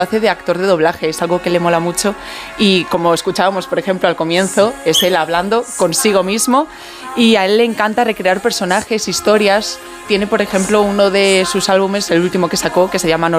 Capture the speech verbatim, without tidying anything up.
hace de actor de doblaje, es algo que le mola mucho y como escuchábamos, por ejemplo, al comienzo, es él hablando consigo mismo y a él le encanta recrear personajes, historias. Tiene, por ejemplo, uno de sus álbumes, el último que sacó, que se llama